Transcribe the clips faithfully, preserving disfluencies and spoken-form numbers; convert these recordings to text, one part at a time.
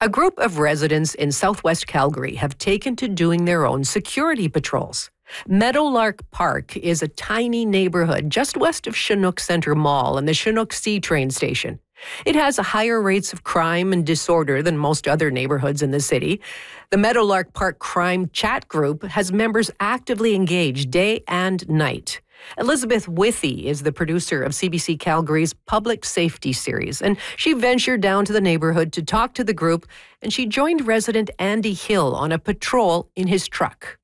A group of residents in southwest Calgary have taken to doing their own security patrols. Meadowlark Park is a tiny neighborhood just west of Chinook Centre Mall and the Chinook C train station. It has higher rates of crime and disorder than most other neighborhoods in the city. The Meadowlark Park Crime Chat Group has members actively engaged day and night. Elizabeth Withy is the producer of C B C Calgary's Public Safety series, and she ventured down to the neighborhood to talk to the group, and she joined resident Andy Hill on a patrol in his truck.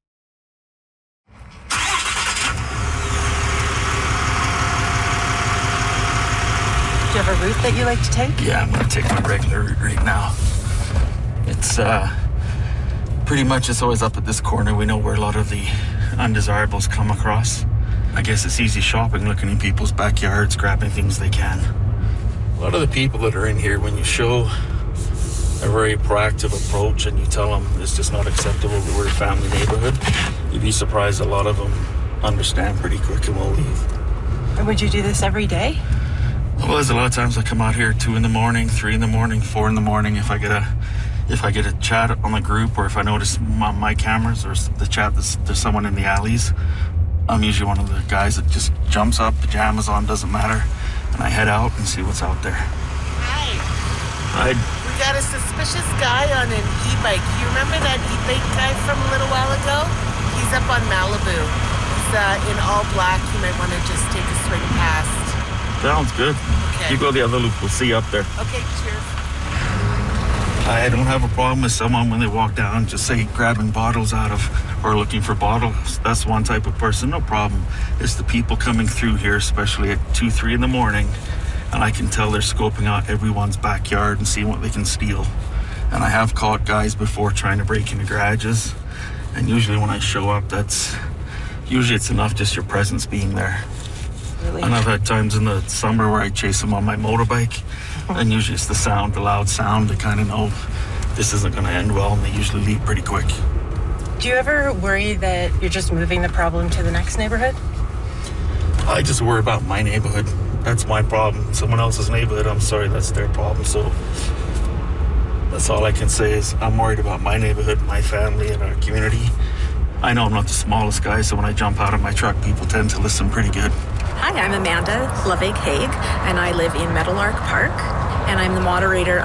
Do you have a route that you like to take? Yeah, I'm going to take my regular route right now. It's uh, pretty much it's always up at this corner. We know where a lot of the undesirables come across. I guess it's easy shopping, looking in people's backyards, grabbing things they can. A lot of the people that are in here, when you show a very proactive approach and you tell them it's just not acceptable that we're a family neighborhood, you'd be surprised a lot of them understand pretty quick and will leave. And would you do this every day? Well, there's a lot of times I come out here at two in the morning, three in the morning, four in the morning. If I get a, if I get a chat on the group, or if I notice on my cameras or the chat there's, there's someone in the alleys, I'm usually one of the guys that just jumps up, pajamas on, doesn't matter, and I head out and see what's out there. Hi. I We got a suspicious guy on an e-bike. You remember that e-bike guy from a little while ago? He's up on Malibu. He's uh, in all black. You might want to just take a swing past. sounds good. Okay. You go the other loop, we'll see you up there. Okay, cheers. I don't have a problem with someone when they walk down, just say grabbing bottles out of, or looking for bottles. That's one type of person, no problem. It's the people coming through here, especially at two, three in the morning, and I can tell they're scoping out everyone's backyard and seeing what they can steal. And I have caught guys before trying to break into garages, and usually when I show up, that's, usually it's enough just your presence being there. Really? And I've had times in the summer where I chase them on my motorbike, and usually it's the sound, the loud sound, they kind of know this isn't going to end well, and they usually leave pretty quick. Do you ever worry that you're just moving the problem to the next neighborhood? I just worry about my neighborhood. That's my problem. Someone else's neighborhood, I'm sorry, that's their problem. So that's all I can say is I'm worried about my neighborhood, my family, and our community. I know I'm not the smallest guy, so when I jump out of my truck, people tend to listen pretty good. Hi, I'm Amanda Lavig Haig, and I live in Meadowlark Park, and I'm the moderator